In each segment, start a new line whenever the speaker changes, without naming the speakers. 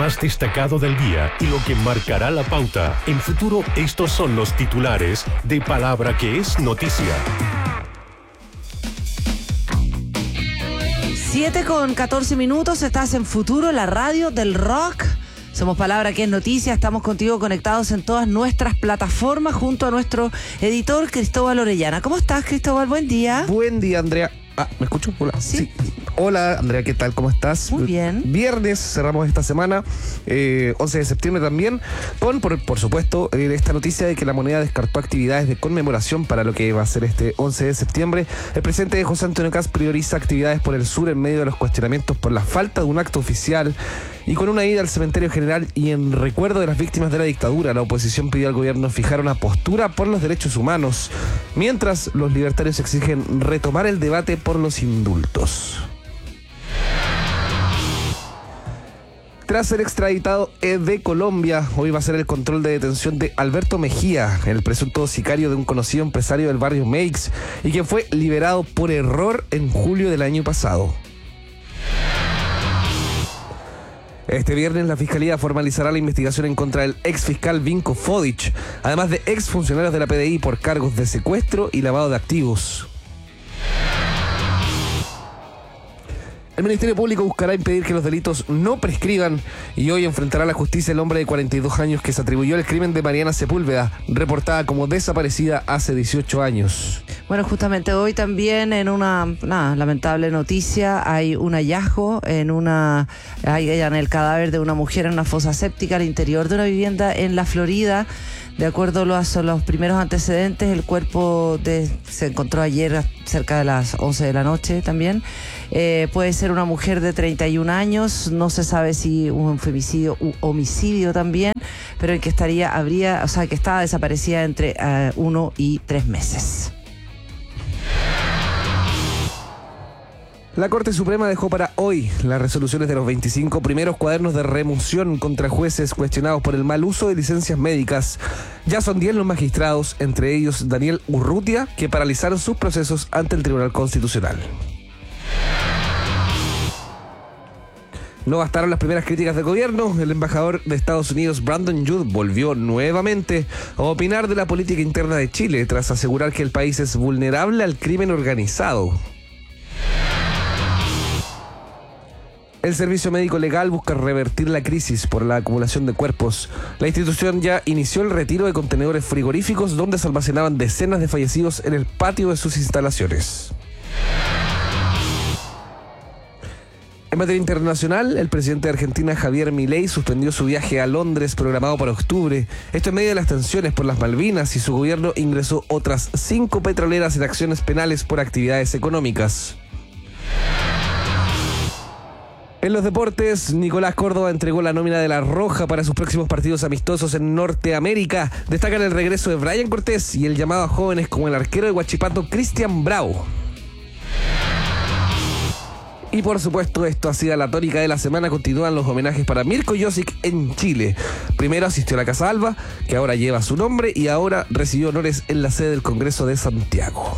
más destacado del día y lo que marcará la pauta. En Futuro, estos son los titulares de Palabra que es noticia.
7:14, estás en Futuro, la radio del rock. Somos Palabra que es noticia, estamos contigo conectados en todas nuestras plataformas junto a nuestro editor Cristóbal Orellana. ¿Cómo estás, Cristóbal? Buen día.
Buen día, Andrea. ¿Me escucho? Hola. Sí. Hola, Andrea, ¿qué tal? ¿Cómo estás?
Muy bien.
Viernes, cerramos esta semana, 11 de septiembre también, con, por supuesto, esta noticia de que la moneda descartó actividades de conmemoración para lo que va a ser este 11 de septiembre. El presidente José Antonio Kast prioriza actividades por el sur en medio de los cuestionamientos por la falta de un acto oficial y con una ida al cementerio general y en recuerdo de las víctimas de la dictadura. La oposición pidió al gobierno fijar una postura por los derechos humanos, mientras los libertarios exigen retomar el debate por los indultos. Tras ser extraditado de Colombia, hoy va a ser el control de detención de Alberto Mejía, el presunto sicario de un conocido empresario del barrio Meix, y quien fue liberado por error en julio del año pasado. Este viernes la Fiscalía formalizará la investigación en contra del exfiscal Vinko Fodic, además de exfuncionarios de la PDI por cargos de secuestro y lavado de activos. El Ministerio Público buscará impedir que los delitos no prescriban y hoy enfrentará a la justicia el hombre de 42 años que se atribuyó el crimen de Mariana Sepúlveda, reportada como desaparecida hace 18 años.
Bueno, justamente hoy también en una lamentable noticia hay un hallazgo en el cadáver de una mujer en una fosa séptica al interior de una vivienda en la Florida. De acuerdo a los primeros antecedentes, el cuerpo se encontró ayer cerca de las 11 de la noche también. Puede ser una mujer de 31 años, no se sabe si un femicidio u homicidio también, pero que estaba desaparecida entre 1 y 3 meses.
La Corte Suprema dejó para hoy las resoluciones de los 25 primeros cuadernos de remoción contra jueces cuestionados por el mal uso de licencias médicas. Ya son 10 los magistrados, entre ellos Daniel Urrutia, que paralizaron sus procesos ante el Tribunal Constitucional. No bastaron las primeras críticas del gobierno. El embajador de Estados Unidos, Brandon Judd, volvió nuevamente a opinar de la política interna de Chile tras asegurar que el país es vulnerable al crimen organizado. El Servicio Médico Legal busca revertir la crisis por la acumulación de cuerpos. La institución ya inició el retiro de contenedores frigoríficos donde se almacenaban decenas de fallecidos en el patio de sus instalaciones. En materia internacional, el presidente de Argentina, Javier Milei, suspendió su viaje a Londres programado para octubre. Esto en medio de las tensiones por las Malvinas, y su gobierno ingresó otras 5 petroleras en acciones penales por actividades económicas. En los deportes, Nicolás Córdoba entregó la nómina de La Roja para sus próximos partidos amistosos en Norteamérica. Destacan el regreso de Brian Cortés y el llamado a jóvenes como el arquero de Huachipato, Cristian Bravo. Y por supuesto, esto ha sido la tónica de la semana. Continúan los homenajes para Mirko Josic en Chile. Primero asistió a la Casa Alba, que ahora lleva su nombre, y ahora recibió honores en la sede del Congreso de Santiago.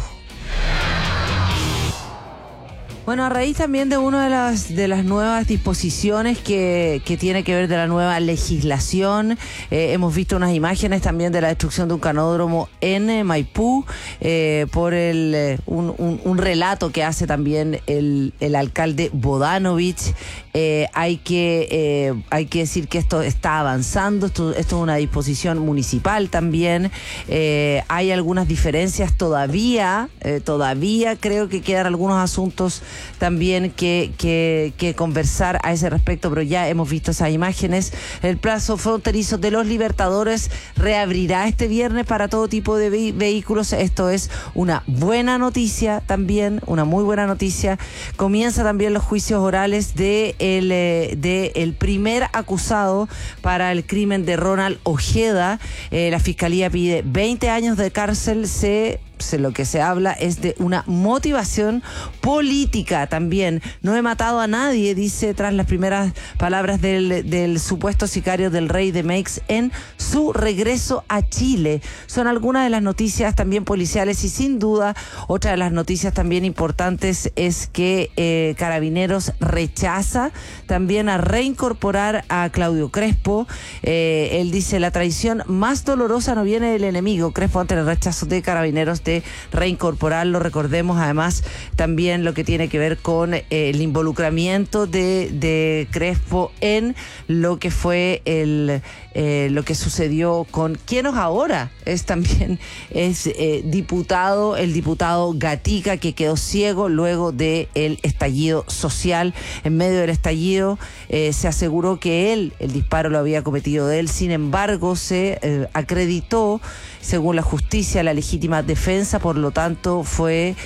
Bueno, a raíz también de una de las nuevas disposiciones que tiene que ver de la nueva legislación, hemos visto unas imágenes también de la destrucción de un canódromo en Maipú, por un relato que hace también el alcalde Bodanovich. Hay que decir que esto está avanzando, esto es una disposición municipal también. Hay algunas diferencias todavía creo que quedan algunos asuntos también que conversar a ese respecto, pero ya hemos visto esas imágenes. El plazo fronterizo de los Libertadores reabrirá este viernes para todo tipo de vehículos. Esto es una buena noticia también, una muy buena noticia. Comienza también los juicios orales de el primer acusado para el crimen de Ronald Ojeda. La Fiscalía pide 20 años de cárcel. Se lo que se habla es de una motivación política también. No he matado a nadie, dice tras las primeras palabras del supuesto sicario del rey de Meix en su regreso a Chile. Son algunas de las noticias también policiales y sin duda otra de las noticias también importantes es que Carabineros rechaza también a reincorporar a Claudio Crespo. Él dice la traición más dolorosa no viene del enemigo. Crespo ante el rechazo de Carabineros de reincorporarlo. Recordemos además también lo que tiene que ver con el involucramiento de Crespo en lo que fue lo que sucedió con quienes ahora es también el diputado Gatica, que quedó ciego luego del estallido social. En medio del estallido se aseguró que el disparo lo había cometido él. Sin embargo, se acreditó, según la justicia, la legítima defensa, por lo tanto fue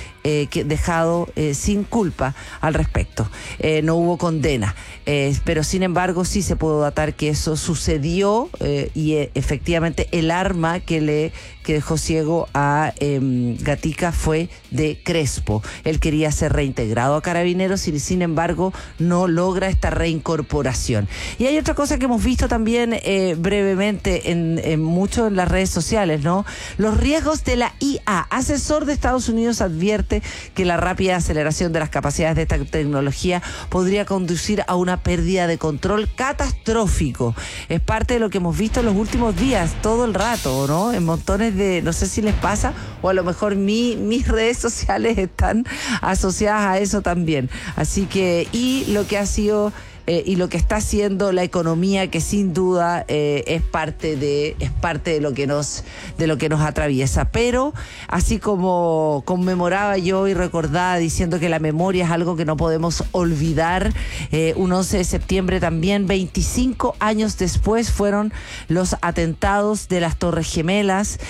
dejado sin culpa al respecto. No hubo condena, pero sin embargo sí se pudo datar que eso sucedió y efectivamente el arma que dejó ciego a Gatica fue de Crespo. Él quería ser reintegrado a Carabineros y sin embargo no logra esta reincorporación. Y hay otra cosa que hemos visto también brevemente mucho en las redes sociales, ¿no? Los riesgos de la IA. Asesor de Estados Unidos advierte que la rápida aceleración de las capacidades de esta tecnología podría conducir a una pérdida de control catastrófico. Es parte de lo que hemos visto en los últimos días, todo el rato, ¿no? En montones de, no sé si les pasa, o a lo mejor mis redes sociales están asociadas a eso también. Así que, y lo que ha sido y lo que está haciendo la economía, que sin duda es parte de lo que nos atraviesa. Pero así como conmemoraba yo y recordaba diciendo que la memoria es algo que no podemos olvidar, un 11 de septiembre también, 25 años después, fueron los atentados de las Torres Gemelas,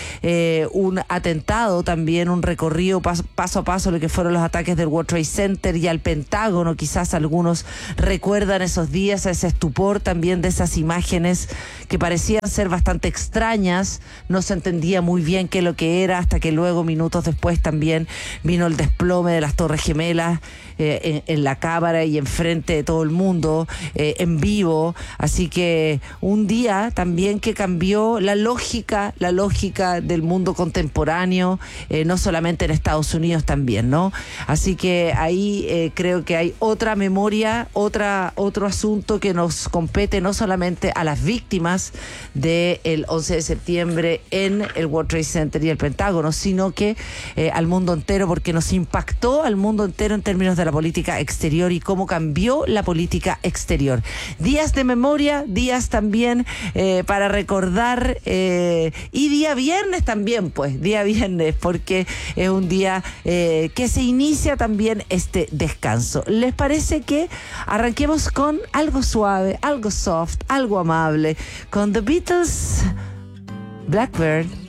un atentado también, un recorrido paso a paso, lo que fueron los ataques del World Trade Center y al Pentágono. Quizás algunos recuerdan esos días, ese estupor también de esas imágenes que parecían ser bastante extrañas, no se entendía muy bien qué es lo que era, hasta que luego, minutos después, también vino el desplome de las Torres Gemelas en la cámara y enfrente de todo el mundo, en vivo. Así que un día también que cambió la lógica del mundo contemporáneo, no solamente en Estados Unidos también, ¿no? Así que ahí creo que hay otra memoria, otro asunto que nos compete no solamente a las víctimas del 11 de septiembre en el World Trade Center y el Pentágono, sino que al mundo entero, porque nos impactó al mundo entero en términos de la política exterior y cómo cambió la política exterior. Días de memoria, días también para recordar, y día viernes también, pues, día viernes, porque es un día que se inicia también este descanso. ¿Les parece que arranquemos con algo suave, algo soft, algo amable, con The Beatles, Blackbird?